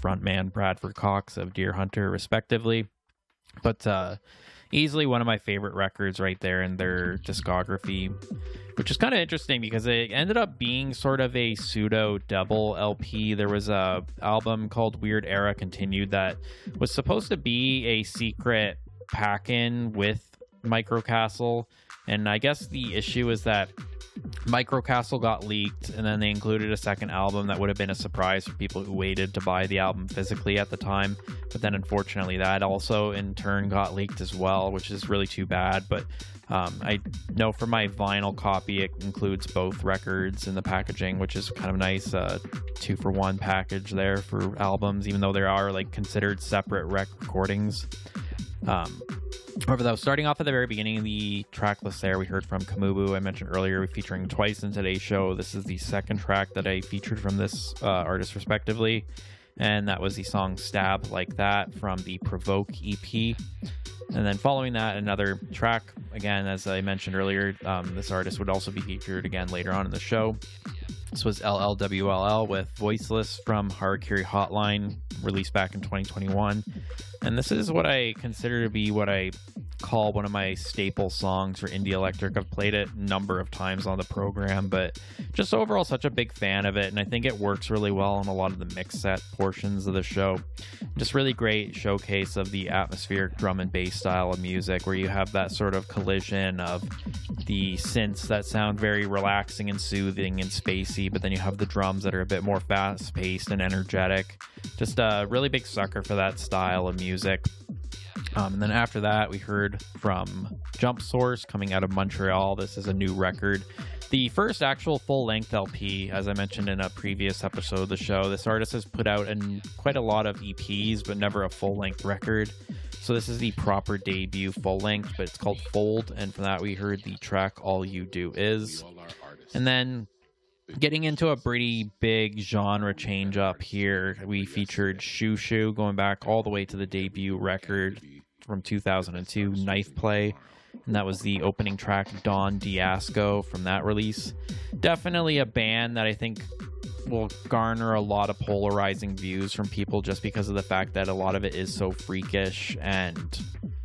frontman Bradford Cox of Deer Hunter, respectively. But easily one of my favorite records right there in their discography, which is kind of interesting because it ended up being sort of a pseudo double LP. There was a album called Weird Era Continued that was supposed to be a secret pack-in with Microcastle, and I guess the issue is that Microcastle got leaked, and then they included a second album that would have been a surprise for people who waited to buy the album physically at the time. But then unfortunately that also in turn got leaked as well, which is really too bad. But I know for my vinyl copy it includes both records in the packaging, which is kind of nice. 2-for-1 package there for albums, even though there are like considered separate recordings. However, though, starting off at the very beginning of the track list there, we heard from Kamubu. I mentioned earlier, we're featuring twice in today's show. This is the second track that I featured from this artist, respectively. And that was the song Stab Like That from the Provoke EP. And then following that, another track. Again, as I mentioned earlier, this artist would also be featured again later on in the show. This was LLWLL with Voiceless from Harakiri Hotline, released back in 2021. And this is what I consider to be what I call one of my staple songs for indie electric. I've played it a number of times on the program, but just overall such a big fan of it, and I think it works really well on a lot of the mix set portions of the show. Just really great showcase of the atmospheric drum and bass style of music, where you have that sort of collision of the synths that sound very relaxing and soothing and spacey, but then you have the drums that are a bit more fast-paced and energetic. Just a really big sucker for that style of music. And then after that, we heard from Jump Source coming out of Montreal. This is a new record. The first actual full-length LP, as I mentioned in a previous episode of the show. This artist has put out quite a lot of EPs, but never a full-length record. So this is the proper debut full-length, but it's called Fold. And from that, we heard the track All You Do Is. And then getting into a pretty big genre change up here, we featured Shoo Shoo, going back all the way to the debut record from 2002, Knife Play, and that was the opening track, Don Diasco, from that release. Definitely a band that I think will garner a lot of polarizing views from people just because of the fact that a lot of it is so freakish and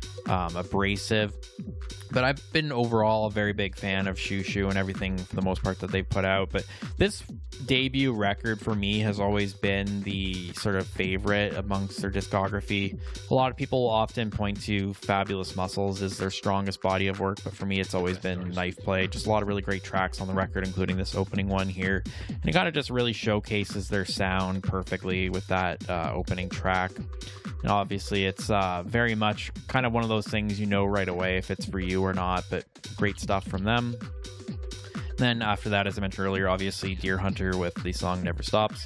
abrasive. But I've been overall a very big fan of Shoo Shoo and everything for the most part that they've put out. But this debut record for me has always been the sort of favorite amongst their discography. A lot of people will often point to Fabulous Muscles as their strongest body of work, but for me it's always been Knife Play. Just a lot of really great tracks on the record, including this opening one here. And it kind of just really showcases their sound perfectly with that opening track. And obviously it's very much kind of one of those things you know right away if it's for you or not, but great stuff from them. Then after that, as I mentioned earlier, obviously Deer Hunter with the song Never Stops.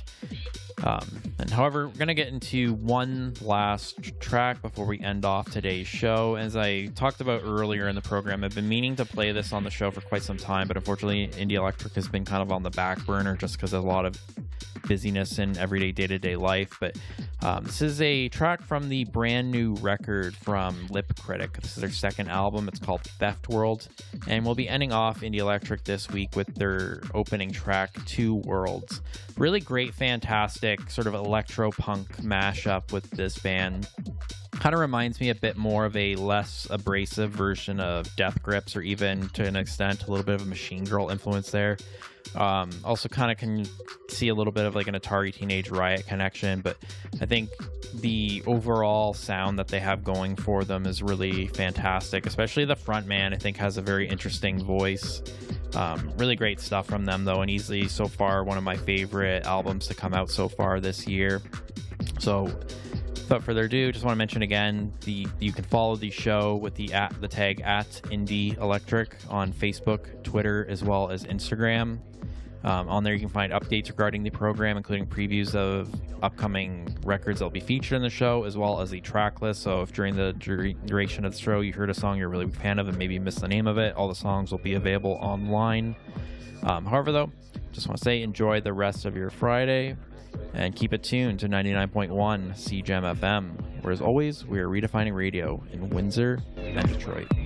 And however, we're going to get into one last track before we end off today's show. As I talked about earlier in the program, I've been meaning to play this on the show for quite some time, but unfortunately Indie Electric has been kind of on the back burner just because of a lot of busyness in everyday day-to-day life. But this is a track from the brand new record from Lip Critic. This is their second album. It's called Theft World, and we'll be ending off Indie Electric this week with their opening track, Two Worlds. Really great, fantastic sort of electro-punk mashup with this band. Kind of reminds me a bit more of a less abrasive version of Death Grips, or even to an extent a little bit of a Machine Girl influence there. Also kind of can see a little bit of like an Atari Teenage Riot connection, but I think the overall sound that they have going for them is really fantastic. Especially the front man, I think, has a very interesting voice. Really great stuff from them though, and easily so far one of my favorite albums to come out so far this year. So without further ado, just want to mention again, you can follow the show with the tag at Indie Electric on Facebook, Twitter, as well as Instagram. On there you can find updates regarding the program, including previews of upcoming records that will be featured in the show, as well as the track list. So if during the duration of the show you heard a song you're a really big fan of and maybe you missed the name of it, all the songs will be available online. However though, just want to say enjoy the rest of your Friday and keep it tuned to 99.1 CGEM FM, where as always we are redefining radio in Windsor and Detroit.